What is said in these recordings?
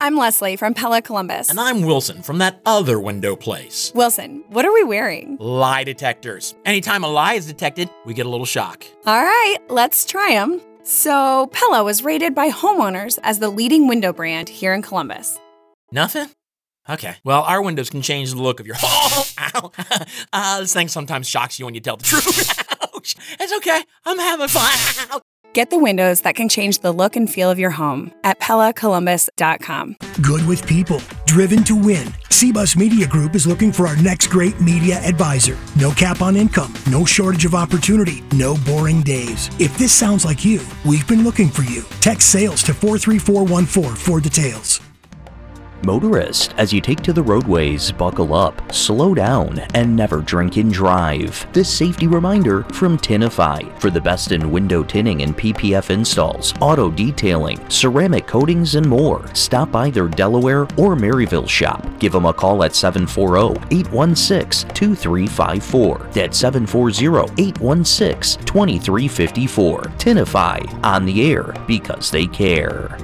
I'm Leslie from Pella Columbus. And I'm Wilson from that other window place. Wilson, what are we wearing? Lie detectors. Anytime a lie is detected, we get a little shock. All right, let's try them. So, Pella was rated by homeowners as the leading window brand here in Columbus. Nothing? Okay. Well, our windows can change the look of your home. Ow. This thing sometimes shocks you when you tell the truth. Ouch. It's okay. I'm having fun. Get the windows that can change the look and feel of your home at PellaColumbus.com. Good with people, driven to win. CBUS Media Group is looking for our next great media advisor. No cap on income, no shortage of opportunity, no boring days. If this sounds like you, we've been looking for you. Text sales to 43414 for details. Motorist, as you take to the roadways, buckle up, slow down, and never drink and drive. This safety reminder from Tinify. For the best in window tinting and PPF installs, auto detailing, ceramic coatings, and more, stop by their Delaware or Maryville shop. Give them a call at 740-816-2354. That's 740-816-2354. Tinify, on the air because they care.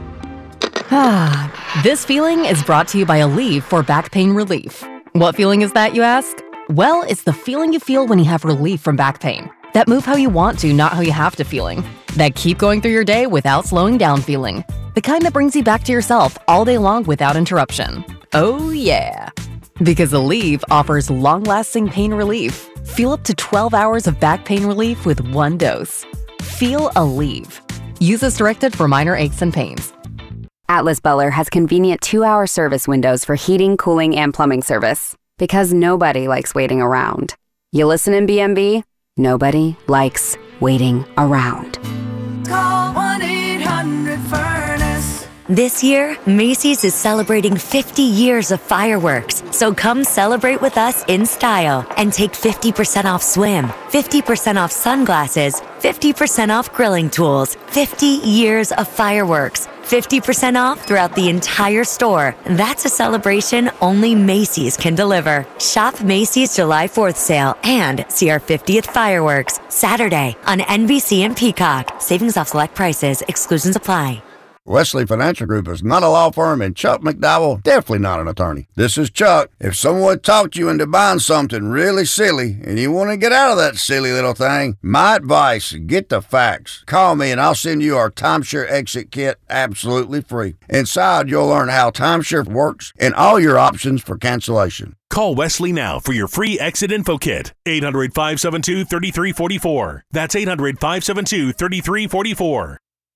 This feeling is brought to you by Aleve for back pain relief. What feeling is that, you ask? Well, it's the feeling you feel when you have relief from back pain. That move how you want to, not how you have to feeling. That keep going through your day without slowing down feeling. The kind that brings you back to yourself all day long without interruption. Oh yeah. Because Aleve offers long-lasting pain relief. Feel up to 12 hours of back pain relief with one dose. Feel Aleve. Use as directed for minor aches and pains. Atlas Buller has convenient 2-hour service windows for heating, cooling, and plumbing service. Because nobody likes waiting around. You listen in BMB? Nobody likes waiting around. Call 1-800-FURNACE. This year, Macy's is celebrating 50 years of fireworks. So come celebrate with us in style and take 50% off swim, 50% off sunglasses, 50% off grilling tools, 50 years of fireworks. 50% off throughout the entire store. That's a celebration only Macy's can deliver. Shop Macy's July 4th sale and see our 50th fireworks Saturday on NBC and Peacock. Savings off select prices. Exclusions apply. Wesley Financial Group is not a law firm, and Chuck McDowell definitely not an attorney. This is Chuck. If someone talked you into buying something really silly and you want to get out of that silly little thing, my advice, get the facts. Call me and I'll send you our timeshare exit kit absolutely free. Inside, you'll learn how timeshare works and all your options for cancellation. Call Wesley now for your free exit info kit. 800-572-3344. That's 800-572-3344.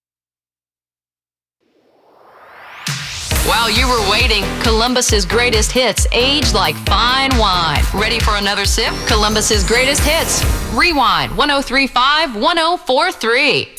While you were waiting, Columbus's greatest hits age like fine wine. Ready for another sip? Columbus's greatest hits. Rewind 1035-1043.